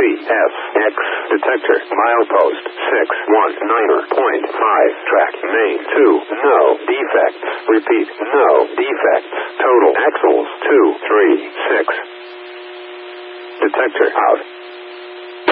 CSX detector. Milepost 619.5. Track main 2. No defects. Repeat, no defects. Total axles 236. Detector out.